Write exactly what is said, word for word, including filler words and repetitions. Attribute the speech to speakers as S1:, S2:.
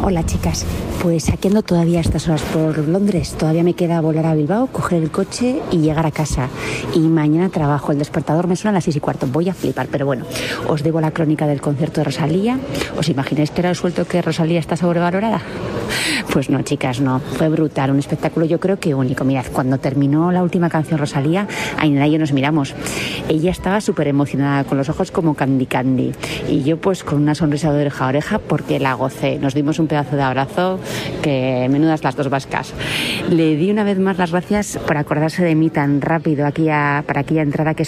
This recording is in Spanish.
S1: Hola chicas, pues aquí ando todavía a estas horas por Londres. Todavía me queda volar a Bilbao, coger el coche y llegar a casa. Y mañana trabajo, el despertador me suena a las seis y cuarto. Voy a flipar, pero bueno, os debo la crónica del concierto de Rosalía. ¿Os imagináis que era suelto que Rosalía está sobrevalorada? Pues no, chicas, no. Fue brutal, un espectáculo yo creo que único. Mirad, cuando terminó la última canción Rosalía, Ainhoa y yo nos miramos. Ella estaba súper emocionada, con los ojos como Candy Candy. Y yo pues con una sonrisa de oreja a oreja porque la gocé. Nos dimos un pedazo de abrazo que menudas las dos vascas. Le di una vez más las gracias por acordarse de mí tan rápido aquí a, para aquella entrada que